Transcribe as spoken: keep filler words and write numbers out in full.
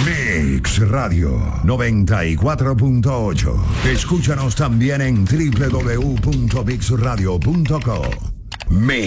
Mix Radio noventa y cuatro punto ocho. Escúchanos también en doble u doble u doble u punto mix radio punto com. Mix.